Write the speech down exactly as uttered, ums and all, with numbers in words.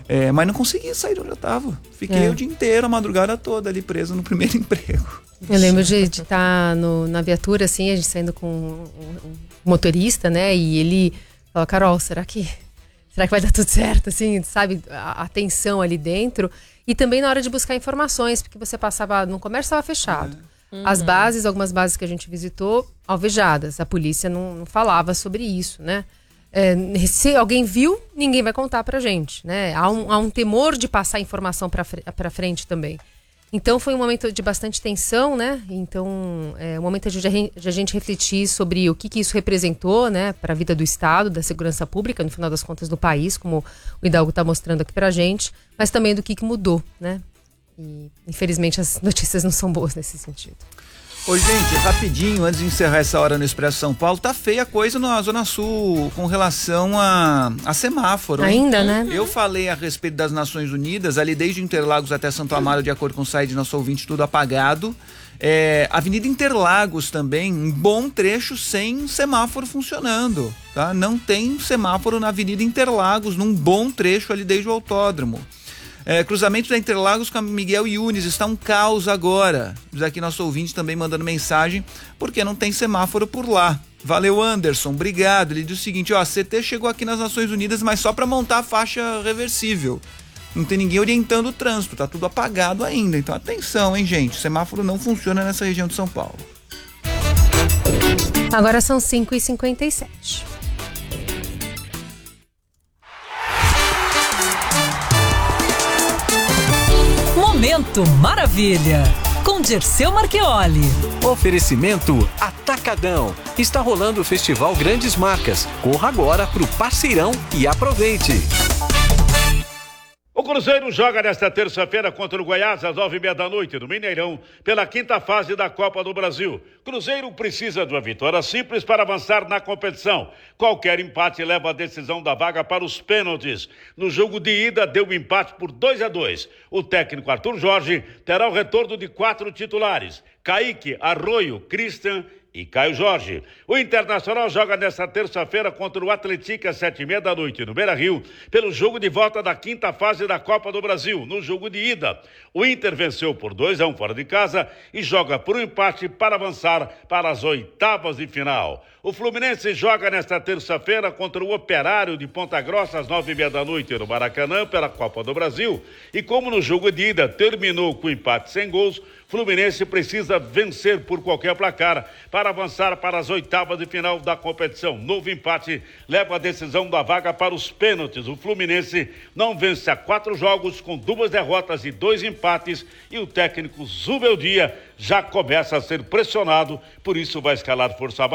É, mas não consegui sair de onde eu tava. Fiquei é. o dia inteiro, a madrugada toda ali preso no primeiro emprego. Eu lembro de estar na viatura, assim, a gente saindo com um, um motorista, né? E ele falou, Carol, será que, será que vai dar tudo certo? Assim, sabe? A, a tensão ali dentro. E também na hora de buscar informações, porque você passava no comércio, estava fechado. Uhum. As bases, algumas bases que a gente visitou, alvejadas. A polícia não, não falava sobre isso, né? É, se alguém viu, ninguém vai contar pra gente, né? Há um, há um temor de passar informação pra, pra frente também. Então foi um momento de bastante tensão, né? Então é um momento de, de a gente refletir sobre o que, que isso representou, né? Para a vida do Estado, da segurança pública, no final das contas do país, como o Hidalgo está mostrando aqui pra gente, mas também do que, que mudou, né? E infelizmente as notícias não são boas nesse sentido. Ô, gente, rapidinho, antes de encerrar essa hora no Expresso São Paulo, tá feia a coisa na Zona Sul com relação a, a semáforo. Ainda, hein? Né? Eu falei a respeito das Nações Unidas, ali desde Interlagos até Santo Amaro, de acordo com o site de nosso ouvinte, tudo apagado. É, Avenida Interlagos também, um bom trecho sem semáforo funcionando, tá? Não tem semáforo na Avenida Interlagos, num bom trecho ali desde o autódromo. É, cruzamento da Interlagos com a Miguel Yunes, está um caos agora. Diz aqui nosso ouvinte também mandando mensagem, porque não tem semáforo por lá. Valeu, Anderson, obrigado. Ele diz o seguinte, ó, a C T chegou aqui nas Nações Unidas, mas só para montar a faixa reversível. Não tem ninguém orientando o trânsito, tá tudo apagado ainda. Então atenção, hein, gente, o semáforo não funciona nessa região de São Paulo. Agora são cinco e cinquenta e sete. Momento Maravilha, com Dirceu Marchioli. Oferecimento Atacadão. Está rolando o Festival Grandes Marcas. Corra agora pro Parceirão e aproveite. O Cruzeiro joga nesta terça-feira contra o Goiás às nove e meia da noite no Mineirão pela quinta fase da Copa do Brasil. Cruzeiro precisa de uma vitória simples para avançar na competição. Qualquer empate leva a decisão da vaga para os pênaltis. No jogo de ida deu um empate por dois a dois. O técnico Arthur Jorge terá o retorno de quatro titulares: Kaique, Arroio, Christian e Caio Jorge. O Internacional joga nesta terça-feira contra o Atlético às sete e meia da noite no Beira-Rio, pelo jogo de volta da quinta fase da Copa do Brasil. No jogo de ida, o Inter venceu por dois a um fora de casa e joga por um empate para avançar para as oitavas de final. O Fluminense joga nesta terça-feira contra o Operário de Ponta Grossa às nove e meia da noite no Maracanã pela Copa do Brasil. E como no jogo de ida terminou com empate sem gols, Fluminense precisa vencer por qualquer placar para avançar para as oitavas de final da competição. Novo empate leva a decisão da vaga para os pênaltis. O Fluminense não vence há quatro jogos com duas derrotas e dois empates e o técnico Zubeldia já começa a ser pressionado, por isso vai escalar força